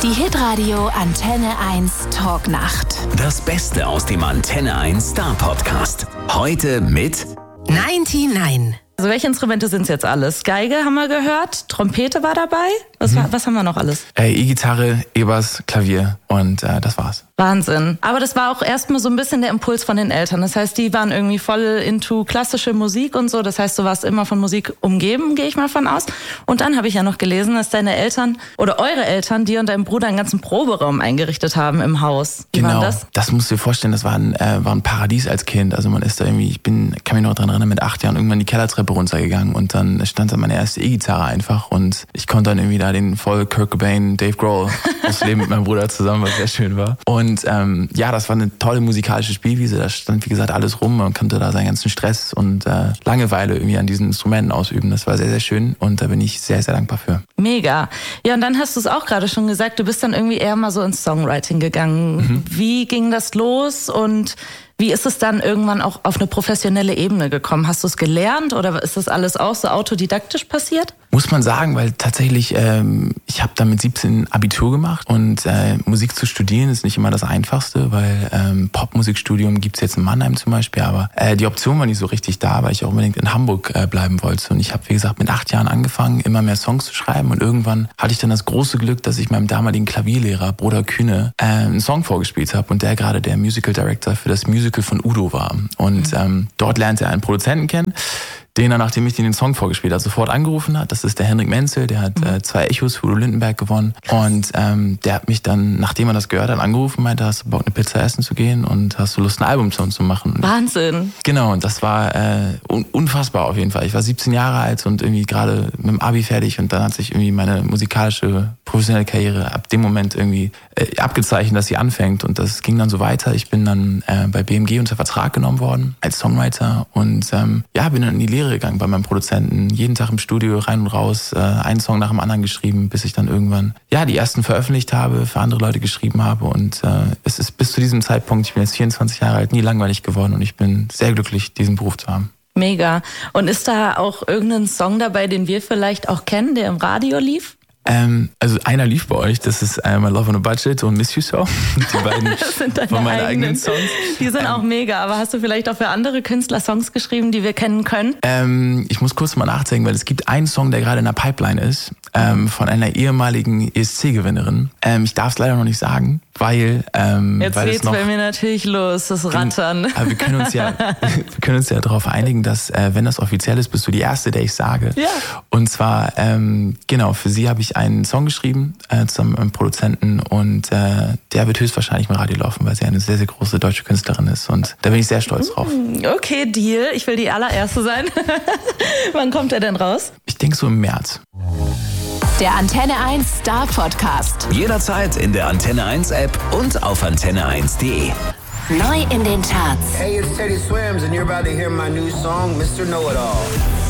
Die Hitradio Antenne 1 Talknacht. Das Beste aus dem Antenne 1 Star Podcast. Heute mit 99. Also welche Instrumente sind es jetzt alles? Geige haben wir gehört, Trompete war dabei. Was haben wir noch alles? E-Gitarre, E-Bass, Klavier und das war's. Wahnsinn. Aber das war auch erstmal so ein bisschen der Impuls von den Eltern. Das heißt, die waren irgendwie voll into klassische Musik und so. Das heißt, du warst immer von Musik umgeben, gehe ich mal von aus. Und dann habe ich ja noch gelesen, dass deine Eltern oder eure Eltern dir und deinem Bruder einen ganzen Proberaum eingerichtet haben im Haus. Wie war das? Das musst du dir vorstellen, das war ein Paradies als Kind. Also man ist da irgendwie, kann mich noch dran erinnern, mit 8 Jahren irgendwann die Kellertreppe runtergegangen und dann stand da meine erste E-Gitarre einfach und ich konnte dann irgendwie da den voll Kurt Cobain, Dave Grohl ausleben mit meinem Bruder zusammen, was sehr schön war. Und das war eine tolle musikalische Spielwiese. Da stand, wie gesagt, alles rum. Man konnte da seinen ganzen Stress und Langeweile irgendwie an diesen Instrumenten ausüben. Das war sehr, sehr schön und da bin ich sehr, sehr dankbar für. Mega. Ja, und dann hast du es auch gerade schon gesagt, du bist dann irgendwie eher mal so ins Songwriting gegangen. Mhm. Wie ging das los und wie ist es dann irgendwann auch auf eine professionelle Ebene gekommen? Hast du es gelernt oder ist das alles auch so autodidaktisch passiert? Muss man sagen, weil tatsächlich, ich habe da mit 17 Abitur gemacht und Musik zu studieren ist nicht immer das Einfachste, weil Popmusikstudium gibt's jetzt in Mannheim zum Beispiel, aber die Option war nicht so richtig da, weil ich auch unbedingt in Hamburg bleiben wollte. Und ich habe, wie gesagt, mit 8 Jahren angefangen, immer mehr Songs zu schreiben und irgendwann hatte ich dann das große Glück, dass ich meinem damaligen Klavierlehrer, Bruder Kühne, einen Song vorgespielt habe und der gerade der Musical Director für das Musical von Udo war. Und dort lernte er einen Produzenten kennen, den er, nachdem ich den Song vorgespielt habe, sofort angerufen hat. Das ist der Henrik Menzel, der hat 2 Echos für Udo Lindenberg gewonnen. Und der hat mich dann, nachdem er das gehört hat, angerufen, meinte, hast du Bock, eine Pizza essen zu gehen und hast du Lust, ein Album zu uns zu machen? Wahnsinn. Genau, und das war unfassbar auf jeden Fall. Ich war 17 Jahre alt und irgendwie gerade mit dem Abi fertig und dann hat sich irgendwie meine musikalische, professionelle Karriere ab dem Moment irgendwie abgezeichnet, dass sie anfängt und das ging dann so weiter. Ich bin dann bei BMG unter Vertrag genommen worden als Songwriter und bin dann in die Lehre gegangen bei meinem Produzenten. Jeden Tag im Studio rein und raus, einen Song nach dem anderen geschrieben, bis ich dann irgendwann die ersten veröffentlicht habe, für andere Leute geschrieben habe und es ist bis zu diesem Zeitpunkt, ich bin jetzt 24 Jahre alt, nie langweilig geworden und ich bin sehr glücklich, diesen Beruf zu haben. Mega. Und ist da auch irgendein Song dabei, den wir vielleicht auch kennen, der im Radio lief? Also einer lief bei euch, das ist My Love on a Budget und Miss You So. Die beiden das sind deine von meinen eigenen Songs. Die sind auch mega, aber hast du vielleicht auch für andere Künstler Songs geschrieben, die wir kennen können? Ich muss kurz mal nachdenken, weil es gibt einen Song, der gerade in der Pipeline ist, von einer ehemaligen ESC-Gewinnerin. Ich darf es leider noch nicht sagen, weil jetzt weil geht's bei mir natürlich los, das Rattern. Aber wir können uns ja darauf einigen, dass wenn das offiziell ist, bist du die Erste, der ich sage. Ja. Und zwar, für sie habe ich einen Song geschrieben, zusammen mit einem Produzenten und der wird höchstwahrscheinlich im Radio laufen, weil sie eine sehr, sehr große deutsche Künstlerin ist und da bin ich sehr stolz drauf. Okay, Deal. Ich will die allererste sein. Wann kommt er denn raus? Ich denke so im März. Der Antenne 1 Star Podcast. jederzeit in der Antenne 1 App und auf antenne1.de. Neu in den Charts. Hey, it's Teddy Swims and you're about to hear my new song, Mr. Know-It-All.